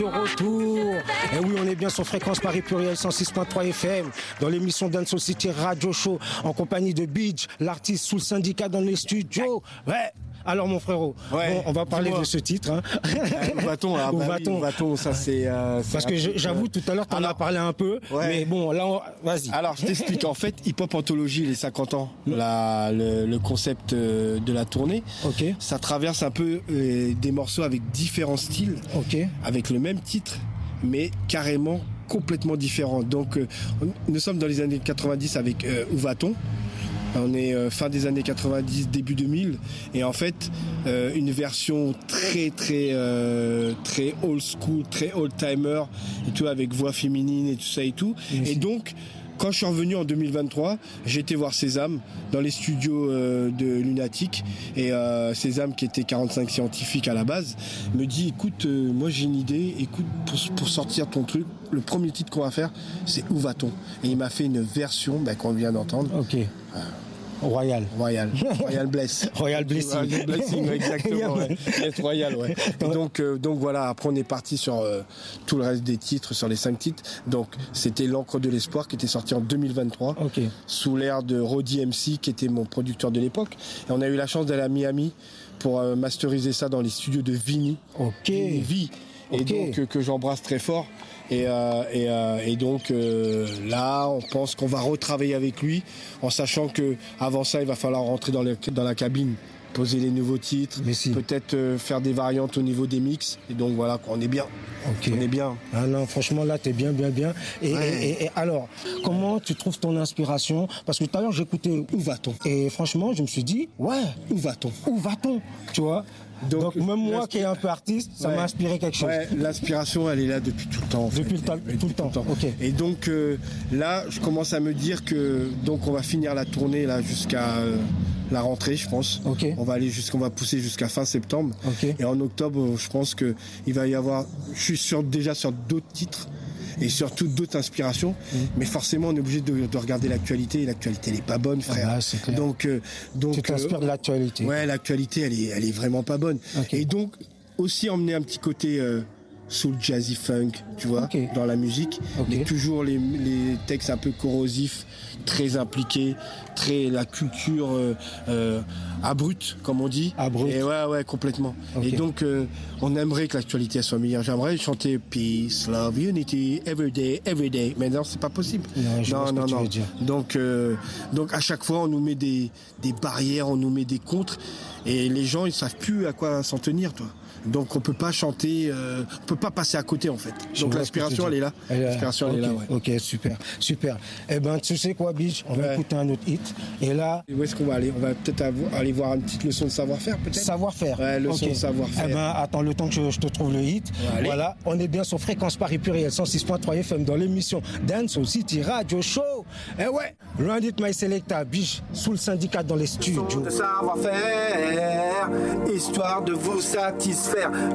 De retour, et oui, on est bien sur Fréquence Paris Pluriel 106.3 FM dans l'émission Dance City Radio Show en compagnie de Beach, l'artiste sous le syndicat dans les studios. Ouais. Alors mon frérot, ouais, bon, on va parler de ce titre. Hein. Où va-t-on, Où va-t-on, ça c'est. Parce que j'avoue tout à l'heure tu en as parlé un peu, ouais. Mais bon là, vas-y. Alors je t'explique. En fait, Hip Hop Anthologie les 50 ans, le concept de la tournée. Ok. Ça traverse un peu des morceaux avec différents styles. Ok. Avec le même titre, mais carrément complètement différents. Donc nous sommes dans les années 90 avec Où va-t-on. On est fin des années 90, début 2000, et en fait une version très old school, très old timer et tout, avec voix féminine et tout ça et tout. Et donc quand je suis revenu en 2023, j'ai été voir Sésame dans les studios de Lunatic, et Sésame, qui était 45 scientifique à la base, me dit écoute, moi j'ai une idée, écoute, pour sortir ton truc, le premier titre qu'on va faire, c'est Où va-t-on ? Et il m'a fait une version qu'on vient d'entendre. Ok. Royal Bless. Royal Blessing, exactement. Ouais. Royal, ouais. Et donc voilà, après on est parti sur tout le reste des titres, sur les 5 titres. Donc c'était L'encre de l'espoir qui était sorti en 2023, sous l'ère de Roddy MC, qui était mon producteur de l'époque. Et on a eu la chance d'aller à Miami pour masteriser ça dans les studios de Vini. Vie. Et donc que j'embrasse très fort. Et donc là, on pense qu'on va retravailler avec lui, en sachant que avant ça, il va falloir rentrer dans la cabine, poser les nouveaux titres, peut-être faire des variantes au niveau des mix. Et donc voilà, on est bien. On est bien. Ah non, franchement, là, t'es bien. Et alors, comment tu trouves ton inspiration ? Parce que tout à l'heure, j'écoutais Où va-t-on ? Et franchement, je me suis dit, ouais, où va-t-on ? Tu vois ? Donc même moi qui est un peu artiste, ça m'a inspiré quelque chose. Ouais, l'inspiration, elle est là depuis tout le temps. Depuis tout le temps. Ok. Et donc là, je commence à me dire que donc on va finir la tournée là jusqu'à la rentrée, je pense. Okay. On va pousser jusqu'à fin septembre. Okay. Et en octobre, je pense que il va y avoir. Je suis déjà sur d'autres titres. Et surtout d'autres inspirations, mais forcément on est obligé de regarder l'actualité, et l'actualité elle est pas bonne, frère. Ah, c'est clair. Donc tu t'inspires de l'actualité. Ouais, l'actualité elle est vraiment pas bonne. Et donc aussi emmener un petit côté soul, jazzy, funk, tu vois, dans la musique, mais toujours les textes un peu corrosifs, très impliqués, très la culture abrupte, comme on dit. Abrupte. Et ouais, complètement. Et donc on aimerait que l'actualité soit meilleure. J'aimerais chanter Peace, Love, Unity, Every Day. Mais non, c'est pas possible. Non. Donc à chaque fois, on nous met des barrières, on nous met des contres, et les gens ils savent plus à quoi s'en tenir, toi. Donc on peut pas chanter, on peut pas passer à côté en fait. Donc l'inspiration elle est là. L'inspiration elle est là. Ouais. Ok, super. Eh ben tu sais quoi, Biche, on va écouter un autre hit. Et là, où est-ce qu'on va aller ? On va peut-être aller voir une petite leçon de savoir-faire, peut-être. Savoir-faire. Ouais, leçon de savoir-faire. Eh ben attends le temps que je te trouve le hit. Voilà, on est bien sur Fréquence Paris Pluriel 106.3 FM dans l'émission Dance City Radio Show. Eh ouais, Run It My Selecta, Biche sous le syndicat dans les studios. De savoir-faire, histoire de vous satisfaire.